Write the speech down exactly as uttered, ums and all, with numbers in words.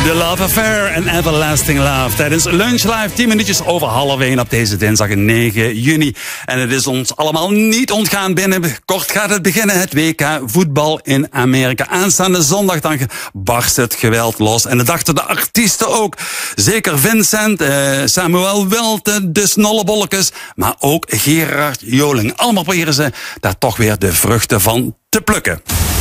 The Love Affair en Everlasting Love. Tijdens Lunch Live, tien minuutjes over half één op deze dinsdag negen juni. En het is ons allemaal niet ontgaan. Binnenkort gaat het beginnen, het W K voetbal in Amerika. Aanstaande zondag dan barst het geweld los. En dat dachten de artiesten ook. Zeker Vincent, eh, Samuel Welte, de Snollebollekes, maar ook Gerard Joling. Allemaal proberen ze daar toch weer de vruchten van te plukken.